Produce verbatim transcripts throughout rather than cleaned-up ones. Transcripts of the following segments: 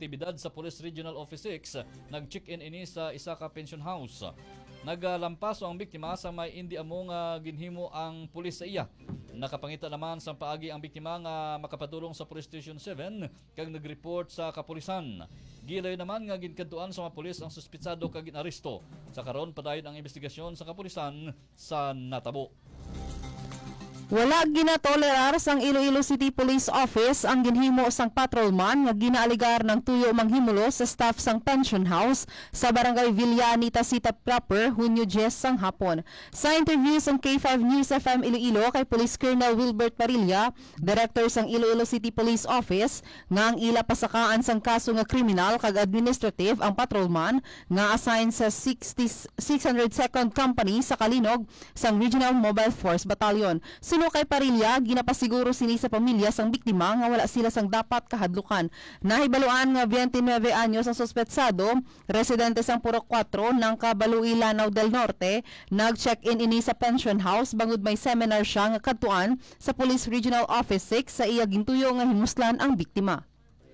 aktibidad sa Police Regional Office six, nag-check-in ini sa isa ka pension house. Naglampaso ang biktima sa may hindi amo nga ginhimo ang pulis sa iya. Nakapangita naman sa paagi ang biktima nga makapatulong sa Police Station seven kag nag-report sa kapulisan. Gilay naman nga ginkantuan sa mga pulis ang suspitsado kag ginaresto. Sa karon padayon ang investigasyon sa kapulisan sa natabo. Wala ginatolerar sang Iloilo City Police Office ang ginhimo sang patrolman nga ginaaligar ng tuyo manghimulo sa staff sang pension house sa barangay Villani, Tasita Proper, Hunyo ten sang hapon. Sa interview sang K five News F M Iloilo kay Police Colonel Wilbert Parilla, Director sang Iloilo City Police Office, nga ang ila pasakaan sang kaso nga kriminal kag administrative ang patrolman nga assign sa six hundred second Company sa Kalinog sang Regional Mobile Force Battalion. Suno kay Parilla, ginapasiguro sini sa pamilya sang biktima nga wala sila sang dapat kahadlukan. Nahibaluan nga twenty-nine anyos ang suspetsado, residente sang Purok four ng Kabalui, Lanao del Norte, nag-check-in ini sa pension house bangod may seminar siya nga kadtuan sa Police Regional Office six sa iya gintuyo nga himuslan ang biktima.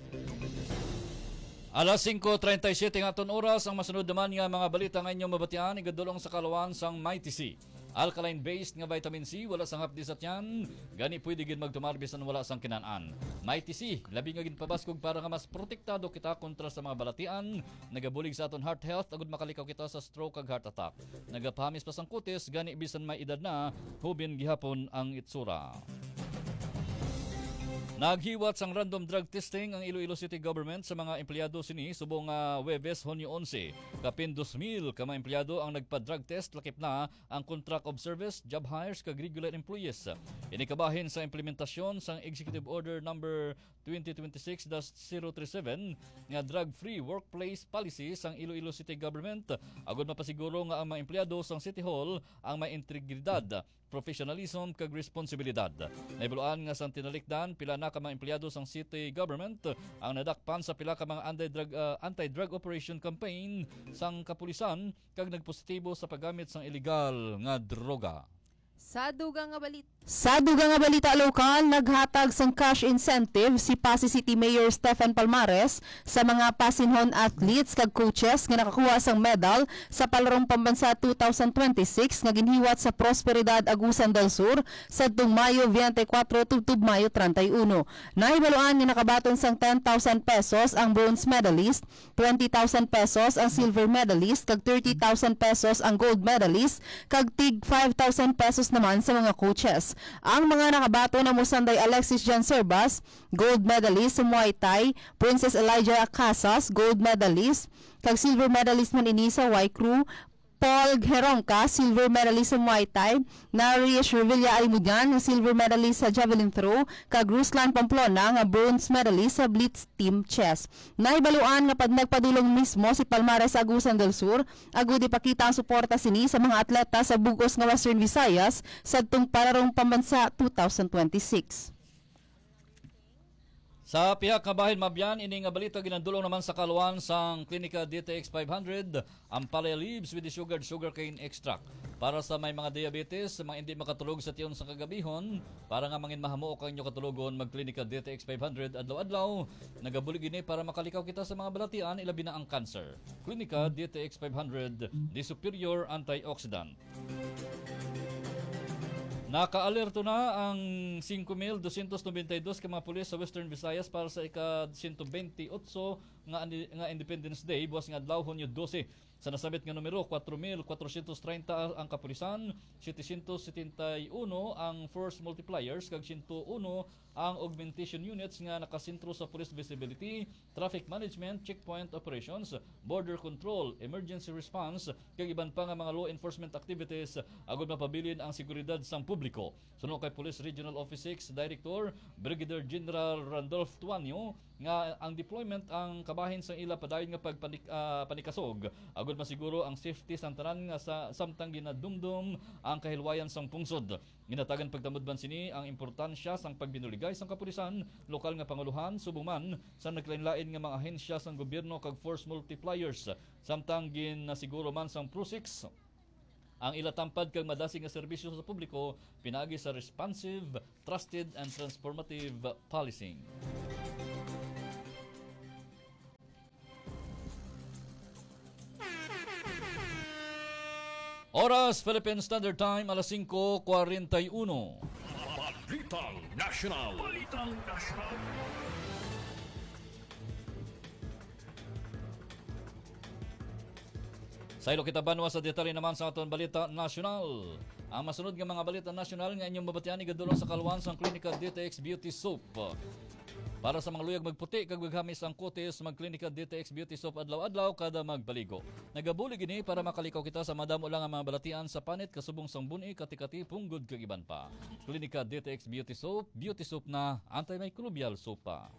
Alas singko treinta y siete nga aton oras ang masunod naman nga mga balita nga inyong mabatian igadulong sa kalawan sang Mighty C. Alkaline-based nga vitamin C, wala sang hapdi sa tiyan, gani pwede gid magtumarbisan wala sang kinaan. Mighty C, labi nga ginpabaskog para nga mas protektado kita kontra sa mga balatian, nagabulig sa aton heart health agud makalikaw kita sa stroke kag heart attack. Nagapahamis pa sang kutis, gani bisan may edad na, hubin gihapon ang itsura. Naghiwat sang random drug testing ang Iloilo City Government sa mga empleyado sini subong nga Huwebes, Hunyo eleven. Kapin two mil ka mga empleyado ang nagpa-drug test lakip na ang contract of service, job hires kag regular employees. Inikabahin sa implementasyon sang Executive Order number twenty twenty-six dash zero three seven nga drug-free workplace policy sang Iloilo City Government agud mapasiguro nga ang mga empleyado sang City Hall ang may integridad, professionalism kag responsibilidad. Naibaluan nga sang tinalikdan pila na ka mga empleyado sang city government ang nadakpan sa pila ka mga anti-drug uh, anti-drug operation campaign sang kapulisan kag nagpositibo sa paggamit sang illegal nga droga. Sa dugang nga balita. Sa dugang nga balita lokal, naghatag sang cash incentive si Pasig City Mayor Stephen Palmares sa mga pasinhon athletes kag coaches nga nakakuha sang medal sa Palarong Pambansa twenty twenty-six nga ginhiwat sa Prosperidad, Agusan del Sur sadtong Mayo twenty-four tubtob Mayo thirty-one. Nahibaluan nga nakabaton sang ten thousand pesos ang bronze medalist, twenty thousand pesos ang silver medalist kag thirty thousand pesos ang gold medalist kag tig five thousand pesos naman sa mga coaches. Ang mga nakabato na Musanday Alexis Jan Servas, gold medalist sa Muay Thai, Princess Elijah Casas, gold medalist, kag silver medalist man ini sa Y Crew, Paul Geronca, silver medalist sa Muay Thai, Narish Revilla Alimugan, silver medalist sa Javelin Throw, kag Ruslan Pamplona, nga bronze medalist sa Blitz Team Chess. Naibaluan nga pag nagpadulong mismo si Palmares sa Agusan del Sur, agud ipakita ang suporta sini sa mga atleta sa bugos nga Western Visayas sadtong Palarong Pambansa twenty twenty-six. Sa pihak nga bahin mabyan, ini nga balita ginandulong naman sa kaluan sang Klinika D T X five hundred, ang Palea Leaves with the sugared sugarcane extract. Para sa may mga diabetes, mga hindi makatulog sa tiyon sa kagabihon, para nga mangin mahamo o kanyo katulugon, mag-Klinika D T X five hundred adlaw-adlaw. Nagabulig ini para makalikaw kita sa mga balatian, ilabi na ang cancer. Klinika D T X five hundred, the superior antioxidant. Naka-alerto na ang five mil two hundred ninety-two ka mga pulis sa Western Visayas para sa ika one hundred twenty-eight nga, nga Independence Day buwas nga adlaw Hunyo twelve. Sa nasabit nga numero four mil four hundred thirty ang kapulisan, seven hundred seventy-one ang force multipliers kag one hundred one ang augmentation units nga nakasentro sa police visibility, traffic management, checkpoint operations, border control, emergency response kag iban pa nga mga law enforcement activities agud mapabilin ang seguridad sang publiko. Suno kay Police Regional Office six Director Brigadier General Randolph Tuanyo nga ang deployment ang kabahin sang ila padayon nga pagpanik uh, panikasog agud masiguro ang safety sang tanan nga sa samtang ginadumdum ang kahilwayan sang pungsod. Ginatagan pagtamudban sini ang importansya sang pagbinuligay sang kapulisan, lokal nga panguluhan subong man sa naglain-lain nga mga ahensya sang gobyerno kag force multipliers samtang ginasiguro man sang Pro six ang ilatampad kag madasig nga serbisyo sa publiko pinaagi sa responsive, trusted and transformative policing. Oras Philippine Standard Time alas singko kuwarenta y uno. Balitang National. Balitang National. Sa ilo kita banwa sa detalye naman sa aton balita nasyonal. Ang masunod nga mga balita nasyonal nga inyong mabatian igadulong sa kalwan sa Clinical D T X Beauty Soap. Para sa mga luyag magputi kag maghamis ang kutis, mag Clinical D T X Beauty Soap adlaw-adlaw kada magbaligo. Nagabulig ini para makalikaw kita sa madamo lang ang mga balatian sa panit kasubong sang buni katikati punggod kag iban pa. Clinical D T X Beauty Soap, beauty soap na antimicrobial soap pa.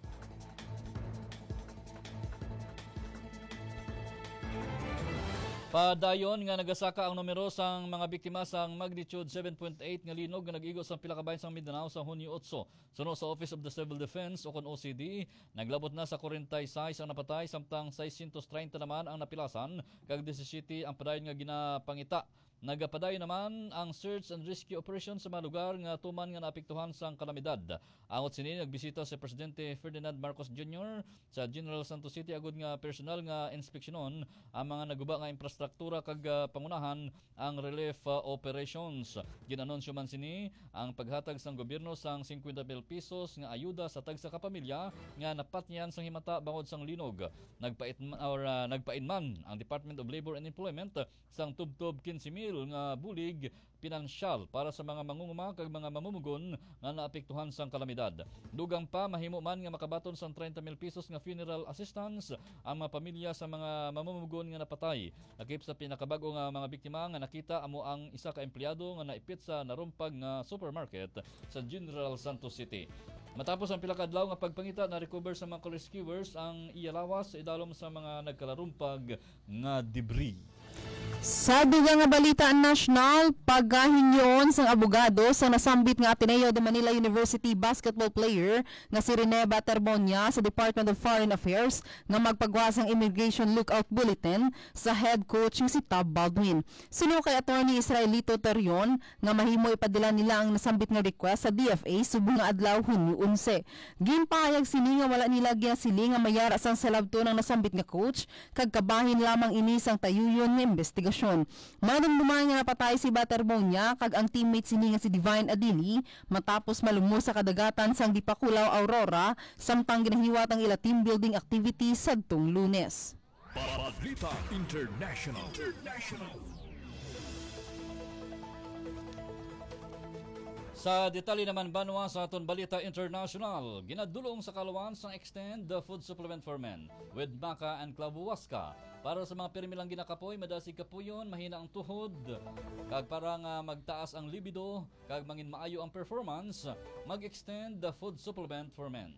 Padayon nga nagasaka ang numero sang mga biktima sang magnitude seven point eight nga linog nga nag-igo sa pila ka bahin sang Mindanao sa Hunyo eight. Suno sa Office of the Civil Defense o kon O C D, naglabot na sa forty-six ang napatay samtang six hundred thirty naman ang napilasan kag seventeen ang padayon nga ginapangita. Nagapadayon naman ang search and rescue operation sa mga lugar nga tuman nga naapektuhan sang kalamidad. Angot sini nagbisita si Presidente Ferdinand Marcos Junior sa General Santos City agud nga personal nga inspeksyonon ang mga naguba nga infrastruktura kag uh, pangunahan ang relief uh, operations. Ginanunsyo man sini ang paghatag sang gobyerno sang fifty mil pesos nga ayuda sa tagsa ka pamilya nga napatyan sang himata bangod sang linog. Nagpait or uh, nagpainman ang Department of Labor and Employment sang tubtob fifteen mil nga bulig pinansyal para sa mga mangunguma kag mga mamumugon nga naapektuhan sang kalamidad. Dugang pa mahimo man nga makabaton sang thirty mil pesos nga funeral assistance ang mga pamilya sa mga mamumugon nga napatay. Lakip sa pinakabago nga mga biktima nga nakita amo ang isa ka empleyado nga naipit sa narumpag nga supermarket sa General Santos City. Matapos ang pila ka adlaw nga pagpangita na recover sa mga rescuers ang iyalawas sa idalom sa mga nagkalarumpag nga debris. Sa dugang nga balita national, paggahinyon sang abogado sa nasambit nga Ateneo de Manila University basketball player nga si Rene Baterbonia sa Department of Foreign Affairs nga magpagwas ang immigration lookout bulletin sa head coach nga si Tab Baldwin. Sino kay Attorney Israelito Terion nga mahimo ipadila nila ang nasambit nga request sa D F A subong nga adlaw Hunyo eleven. Ginpahayag sini nga wala nila giasiling nga mayara sang salabto ng nasambit nga coach kag kabahin lamang ini sang tayuyon nga investigasyon. Madumduman nga napatay si Baterbonia kag ang teammate sini nga si Divine Adili matapos malumos sa kadagatan sang Dipakulaw Aurora samtang ginahiwat ang ila team building activities sadtong Lunes. Balita International. International. Sa detalye naman banwa sa aton balita international, ginadulong sa kalwan sang Extend the Food Supplement for Men with Maca and Clavuasca. Para sa mga pirmilang ginakapoy, madasig kapuyon, mahina ang tuhod, kag para nga magtaas ang libido, kag mangin maayo ang performance, mag-Extend the Food Supplement for Men.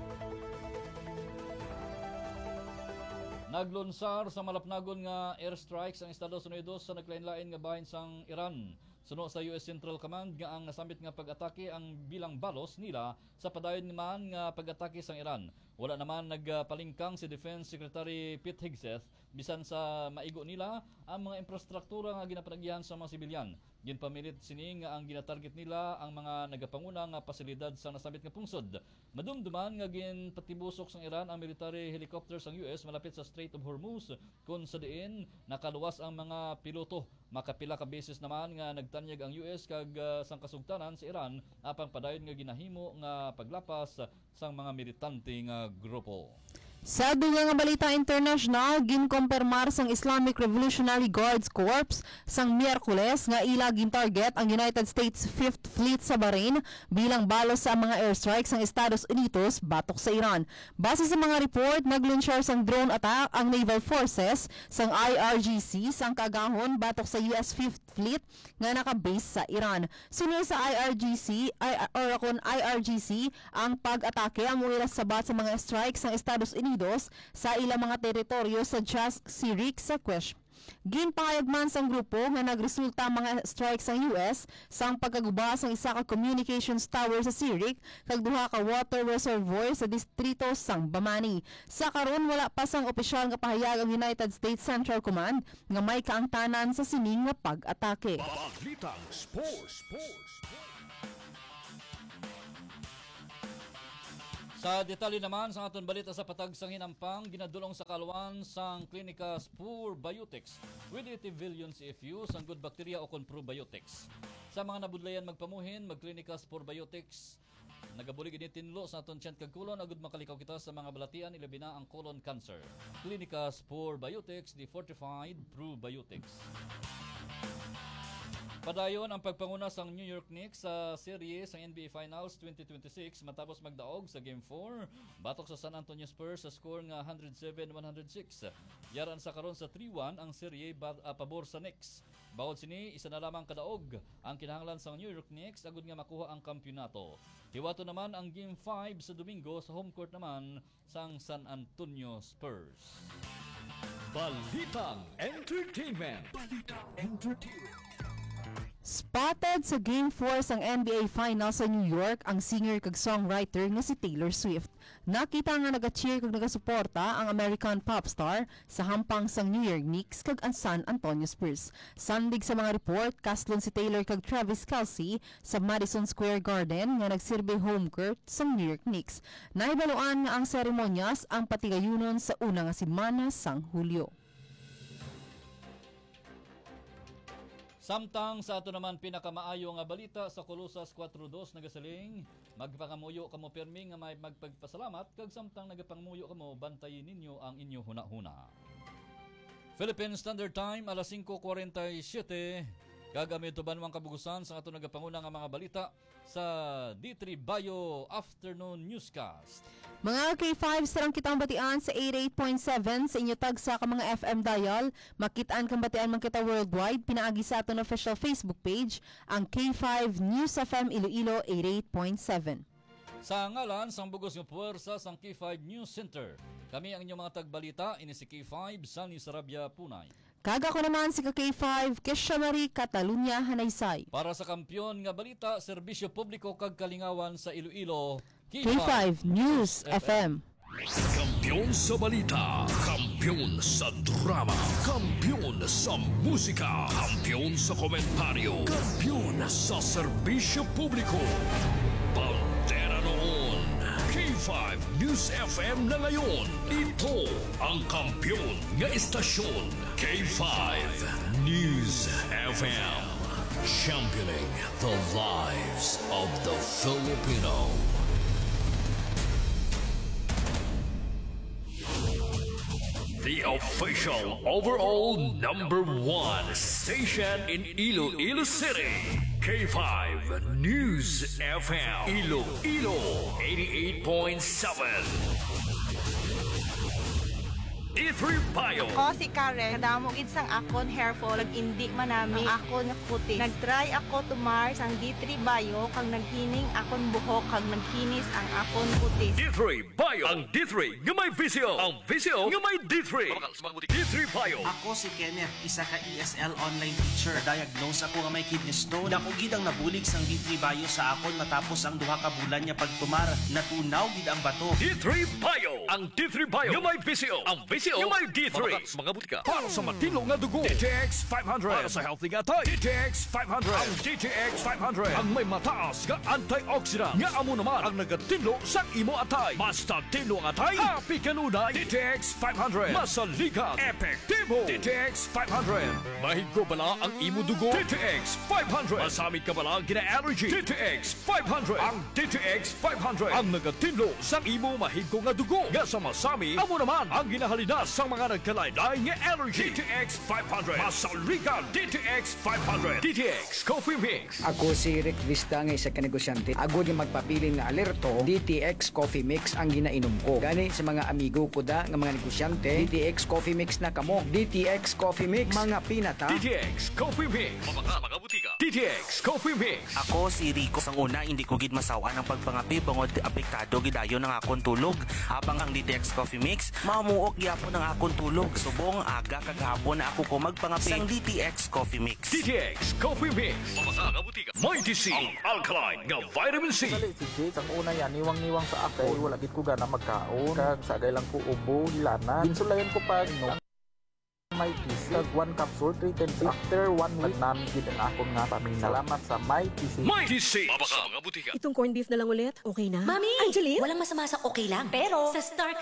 Naglunsar sa malapnagon nga airstrikes ang Estados Unidos sa naglain-lain nga bahin sang Iran. Suno sa U S Central Command nga ang nasambit nga pag-atake ang bilang balos nila sa padayon naman nga pag-atake sang Iran. Wala naman nagpalingkang si Defense Secretary Pete Hegseth bisan sa maigo nila ang mga infrastruktura nga ginapanagyahan sa mga sibilyan. Ginpamilit sini nga ang ginatarget nila ang mga nagapanguna nga pasilidad sa nasambit nga pungsod. Madumduman nga ginpatibusok sang Iran ang military helicopters sang U S malapit sa Strait of Hormuz kung sa diin nakaluwas ang mga piloto. Makapila ka beses naman nga nagtanyag ang U S kag uh, sang kasugtanan sa Iran apang padayon nga ginahimo nga paglapas sang mga militante nga grupo. Sa dugang nga balita international, ginkompirmar sang Islamic Revolutionary Guards Corps sang Miyerkules nga ila gintarget ang United States Fifth Fleet sa Bahrain bilang balos sa mga airstrikes sang Estados Unidos batok sa Iran. Base sa mga report, naglauncher sang drone attack ang naval forces sang I R G C sang kagahon batok sa U S Fifth Fleet nga nakabase sa Iran. Sunod sa I R G C I, or kon I R G C ang pag-atake amo ila sabat sa mga strikes sang Estados Unidos sa ilang mga teritoryo sa Jazz Sirik sa Quesh. Ginpahayag man sang grupo nga nagresulta mga strikes sa U S sang pagkaguba sang isa ka communications tower sa Sirik kag duha ka water reservoir sa distrito sang Bamani. Sa karon wala pa sang opisyal nga pahayag ang United States Central Command nga may kaangtanan sa sining nga pag-atake. Balitang Sports. Sports. Sa detalye naman sa aton balita sa patag sang hinampang ginadulong sa kalwan sang klinika Spur Biotics with eighty billion C F U sang good bacteria o kon probiotics. Sa mga nabudlayan magpamuhin, magklinika Spur Biotics nagabulig ini tinlo sa aton tiyan kag kulon agud makalikaw kita sa mga balatian ilabi na ang colon cancer. Klinika Spur Biotics, the fortified probiotics. Padayon ang pagpanguna sang New York Knicks sa serye sa N B A Finals twenty twenty-six matapos magdaog sa Game four batok sa San Antonio Spurs sa score nga one oh seven one oh six. Yaran sa karon sa three one ang serye ba- uh, pabor sa Knicks. Bawod sini isa na lamang kadaog ang kinahanglan sa New York Knicks agud nga makuha ang kampyonato. Hiwato naman ang Game five sa Domingo sa home court naman sang San Antonio Spurs. Balitang Entertainment. Balitang Entertainment. Spotted sa Game four sang N B A Finals sa New York ang singer kag songwriter nga si Taylor Swift. Nakita nga naga-cheer kag nagasuporta ang American pop star sa hampang sang New York Knicks kag ang San Antonio Spurs. Sandig sa mga report, kaslon si Taylor kag Travis Kelce sa Madison Square Garden nga nagsilbi home court sang New York Knicks. Naibaluan nga ang seremonyas ang patigayunon sa una nga semana sang Hulyo. Samtang sa ato naman pinakamaayo nga balita sa Colossus four two nagasaling magpangamuyo kamo permi nga may magpagpasalamat kag samtang nagapangamuyo kamo bantayin ninyo ang inyo huna-huna. Philippine Standard Time alas five forty-seven kag amito banwang kabugusan sa ato nagapanguna nga mga balita sa D three Bio Afternoon Newscast. Mga K five sarang kitang batian sa eighty-eight point seven sa inyo tag sa ka mga F M dial. Makitaan kang batian man kita worldwide. Pinaagi sa aton official Facebook page ang K five News F M Iloilo eighty-eight point seven. Sa ngalan sang bugos nga puwersa sang K five News Center, kami ang inyong mga tagbalita ini si K five Sunny Sarabia Punay. Kaga ko naman si K five Kesha Marie Catalunya Hanaysay. Para sa kampyon nga balita, serbisyo publiko kag kalingawan sa Iloilo, K five News F M. Kampiyon sa balita, kampiyon sa drama, kampiyon sa musika, kampiyon sa komentaryo, kampiyon sa serbisyo publiko. Pantera noon, K five News F M na ngayon. Ito ang kampiyon nga istasyon, K five News F M. Championing the lives of the Filipino. The official overall number one station in Iloilo City. K five News F M. Iloilo eighty-eight point seven. D three Bio. Ako si Karen, kadamo gid sang akon hair fall, nag-indi man nami ang akon nga puti. Nag-try ako tumar sang D three Bio kang naghining akon buhok kang nagkinis ang akon puti. D three Bio. Ang D three nga may visio. Ang visio nga may D three. D three Bio. Ako si Kenneth, isa ka E S L online teacher. Diagnose ako nga may kidney stone. Dako gid ang nabulig sang D three Bio sa akon matapos ang duha ka bulan nga pagtumar. Natunaw gid ang bato. D three Bio. Ang D three Bio nga may visio. Ang visio nga may D three. Mga butika. Para sa matino nga dugo. D T X five hundred. Para sa healthy nga tay. D T X five hundred. Ang D T X five hundred. Ang may mataas nga antioxidant. Nga amo naman ang nagatinlo sa imo atay. Basta tinlo ang atay. Happy kanunay. D T X five hundred. Masaligan. Epektibo. D T X five hundred. Mahigo bala ang imo dugo. D T X five hundred. Masamit ka bala gina-allergy. D T X five hundred. Ang D T X five hundred. Ang nagatinlo sa imo mahigo nga dugo. Nga sa masami, amo naman ang ginahalina sa mga nagkalaylay nga allergy. D T X five hundred. Masaligan. D T X five hundred. D T X Coffee Mix. Ako si Rick Vista nga isa ka negosyante. Agod yung magpapilin nga alerto, D T X Coffee Mix ang ginainom ko. Gani sa mga amigo ko da nga mga negosyante, D T X Coffee Mix na kamo. D T X Coffee Mix, mga pinata. D T X Coffee Mix. Mga mga butika. D T X Coffee Mix. Ako si Rico. Sang una, hindi ko gid masawa ng pagpangapi bangod apektado gidayon ng akon tulog. Habang ang D T X Coffee Mix, mamuok gyapon ng akon tulog. Subong aga kagahapon na ako ko magpangapi sang D T X Coffee Mix. D T X Coffee Mix. Mga mga butika. May D C. Ang alkaline nga vitamin C. Dali si Jake, ang una yan, niwang-niwang sa ako, wala gid ko gana magkaon, kag sagay lang ko ubo, hilana. Ginsulayan ko pa, no, My P C. Kag one capsule, three ten six. After one week, namin gid ang akon nga paminaw. Salamat sa My P C. May T C. Mabaka mga butika. Itong corned beef na lang ulit, okay na? Mami! Angeline? Walang masama sa okay lang. Pero, sa Star